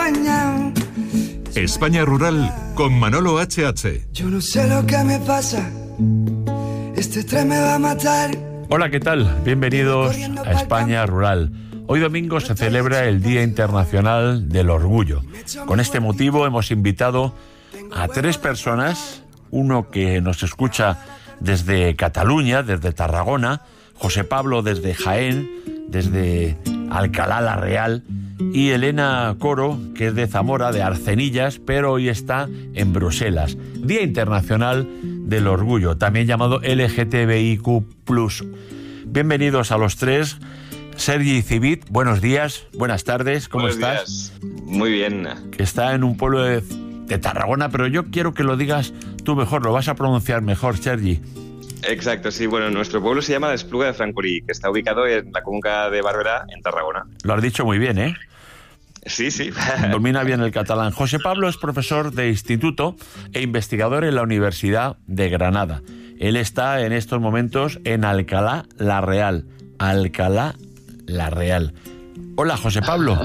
España. España Rural con Manolo HH. Yo no sé lo que me pasa, este tren me va a matar. Hola, ¿qué tal? Bienvenidos a España Rural. Hoy domingo se celebra el Día Internacional del Orgullo. Con este motivo hemos invitado a 3 personas, uno que nos escucha desde Cataluña, desde Tarragona, José Pablo desde Jaén, desde Alcalá la Real, y Elena Coro, que es de Zamora, de Arcenillas, pero hoy está en Bruselas. Día Internacional del Orgullo, también llamado LGTBIQ+. Bienvenidos a los 3. Sergi Civit, buenos días, buenas tardes, ¿cómo estás? Días. Muy bien. Que está en un pueblo de Tarragona, pero yo quiero que lo digas tú mejor, lo vas a pronunciar mejor, Sergi. Exacto, sí. Bueno, nuestro pueblo se llama Espluga de Francolí, que está ubicado en la Conca de Barberà, en Tarragona. Lo has dicho muy bien, ¿eh? Sí, sí. Domina bien el catalán. José Pablo es profesor de instituto e investigador en la Universidad de Granada. Él está en estos momentos en Alcalá la Real. Alcalá la Real. Hola, José Pablo.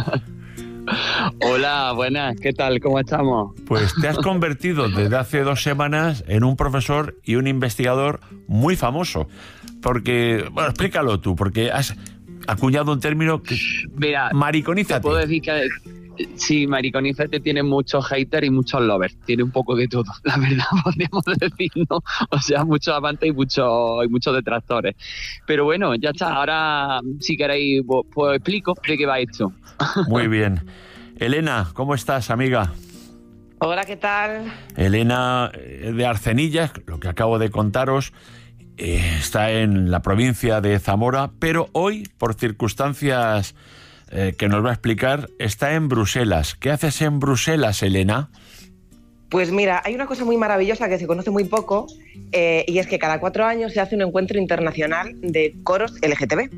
Hola, buenas, ¿qué tal? ¿Cómo estamos? Pues te has convertido desde hace 2 semanas en un profesor y un investigador muy famoso. Porque, bueno, explícalo tú, porque has acuñado un término que... Mira, mariconízate. te puedo decir que sí, mariconízate tiene muchos haters y muchos lovers. Tiene un poco de todo, la verdad, podríamos decir, ¿no? O sea, muchos amantes y muchos detractores. Pero bueno, ya está. Ahora, si queréis, pues explico de qué va esto. Muy bien. Elena, ¿cómo estás, amiga? Hola, ¿qué tal? Elena, de Arcenillas, lo que acabo de contaros, está en la provincia de Zamora, pero hoy, por circunstancias que nos va a explicar, está en Bruselas. ¿Qué haces en Bruselas, Elena? Pues mira, hay una cosa muy maravillosa que se conoce muy poco, y es que cada 4 años se hace un encuentro internacional de coros LGTB.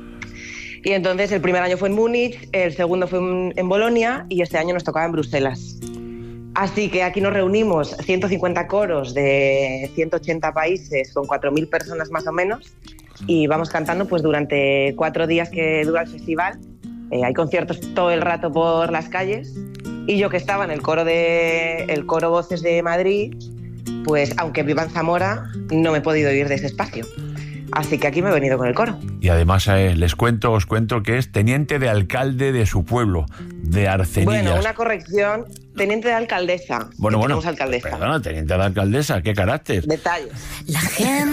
Y entonces el primer año fue en Múnich, el segundo fue en Bolonia y este año nos tocaba en Bruselas. Así que aquí nos reunimos 150 coros de 180 países con 4.000 personas más o menos y vamos cantando pues durante 4 días que dura el festival. Hay conciertos todo el rato por las calles y yo que estaba en el coro Voces de Madrid, pues aunque viva en Zamora no me he podido ir de ese espacio. Así que aquí me he venido con el coro. Y además os cuento que es teniente de alcalde de su pueblo, de Arcenillas. Bueno, una corrección, teniente de alcaldesa. Bueno, alcaldesa. Perdona, teniente de alcaldesa, ¿qué carácter? Detalles. La gente